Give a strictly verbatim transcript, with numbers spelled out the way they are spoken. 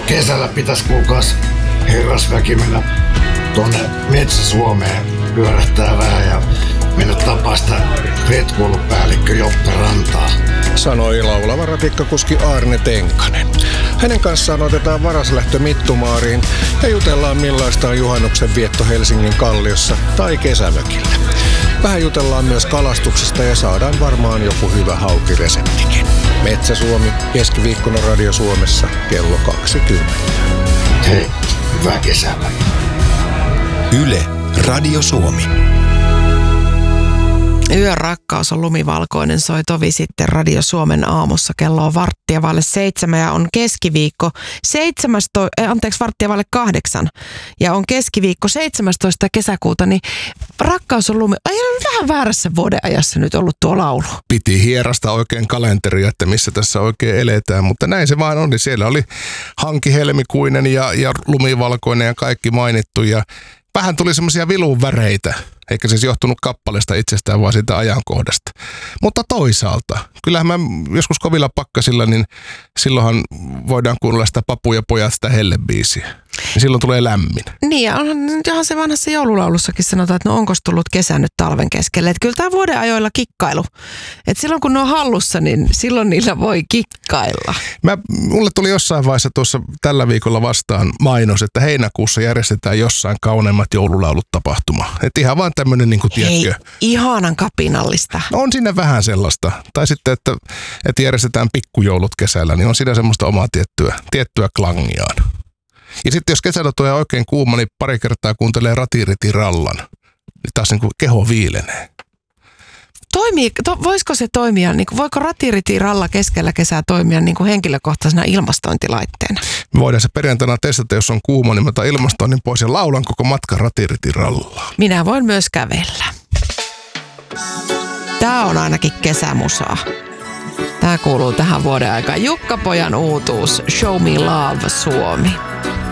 kesällä pitäisi kuulkaas herrasväki mennä tuonne Metsä-Suomeen pyörähtää vähän ja mennä tapaa sitä Red Bull-päällikkö Joppe Rantaa. Sanoi laulava ratikkakuski Aarne Tenkanen. Hänen kanssaan otetaan varaslähtö Mittumaariin ja jutellaan millaista on juhannuksen vietto Helsingin Kalliossa tai kesämökillä. Vähän jutellaan myös kalastuksesta ja saadaan varmaan joku hyvä haukireseptikin. Metsä-Suomi, keskiviikkona Radio Suomessa kello kaksikymmentä. Hei, hyvää kesää. Yle, Radio Suomi. Yön rakkaus on lumivalkoinen, soi tovi sitten Radio Suomen aamussa. Kello on varttia vaille seitsemän ja on keskiviikko seitsemästoista, eh, anteeksi varttia vaille kahdeksan. Ja on keskiviikko seitsemästoista kesäkuuta, niin rakkaus on lumi. Ai on vähän väärässä vuoden ajassa nyt ollut tuo laulu. Piti hierasta oikein kalenteria, että missä tässä oikein eletään, mutta näin se vaan on. Niin siellä oli hanki helmikuinen ja, ja lumivalkoinen ja kaikki mainittu ja vähän tuli semmoisia vilun väreitä. Eikä siis johtunut kappaleesta itsestään, vaan siitä ajankohdasta. Mutta toisaalta, kyllähän mä joskus kovilla pakkasilla, niin silloinhan voidaan kuunnella sitä Papu ja pojat sitä hellebiisiä. Ja silloin tulee lämmin. Niin, ja onhan johan se vanhassa joululaulussakin sanotaan, että no onkos tullut kesä nyt talven keskelle. Että kyllä tämä vuoden ajoilla kikkailu. Että silloin kun ne on hallussa, niin silloin niillä voi kikkailla. Mä, mulle tuli jossain vaiheessa tuossa tällä viikolla vastaan mainos, että heinäkuussa järjestetään jossain kauneimmat joululaulut tapahtuma. Että ihan vaan tämmöinen niin kuin tiedätkö. Hei, ihanan kapinallista. No on siinä vähän sellaista. Tai sitten, että, että järjestetään pikkujoulut kesällä, niin on siinä semmoista omaa tiettyä, tiettyä klangiaan. Ja sitten jos kesällä tulee oikein kuuma, niin pari kertaa kuuntelee Ratiriti Rallan. Niin taas niin kuin keho viilenee. Toimii, to, voisiko se toimia, niin kuin, voiko Ratiriti Ralla keskellä kesää toimia niin kuin henkilökohtaisena ilmastointilaitteena? Me voidaan se perjantaina testata, jos on kuuma, niin mä otan ilmastoinnin pois ja laulan koko matka Ratiriti Rallaa. Minä voin myös kävellä. Tää on ainakin kesämusaa. Tää kuuluu tähän vuoden aikaan. Jukka Pojan uutuus Show Me Love Suomi.